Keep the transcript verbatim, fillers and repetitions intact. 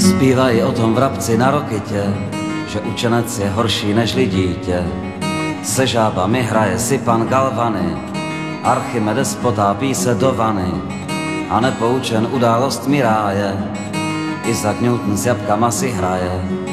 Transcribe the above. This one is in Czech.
Zpívají o tom vrabci na Rokitě, že učenec je horší nežli dítě. Se žábami hraje si pan Galvany, Archimedes potápí se do vany a nepoučen událostmi ráje, Isaac Newton s jabkama si hraje.